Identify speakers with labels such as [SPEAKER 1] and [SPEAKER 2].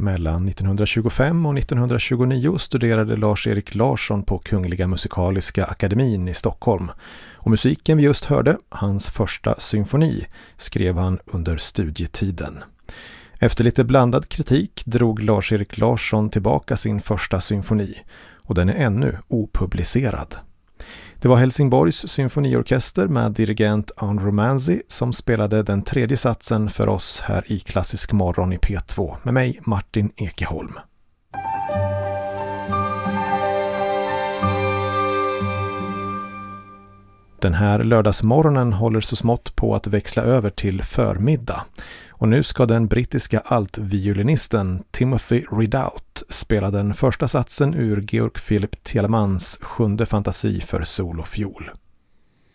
[SPEAKER 1] Mellan 1925 och 1929 studerade Lars-Erik Larsson på Kungliga Musikaliska Akademin i Stockholm. Och musiken vi just hörde, hans första symfoni, skrev han under studietiden. Efter lite blandad kritik drog Lars-Erik Larsson tillbaka sin första symfoni och den är ännu opublicerad. Det var Helsingborgs symfoniorkester med dirigent Ann Romanzi som spelade den tredje satsen för oss här i Klassisk morgon i P2 med mig Martin Ekeholm. Den här lördagsmorgonen håller så smått på att växla över till förmiddag. Och nu ska den brittiska altviolinisten Timothy Ridout spela den första satsen ur Georg Philipp Telemans 7:e fantasi för sol och fiol.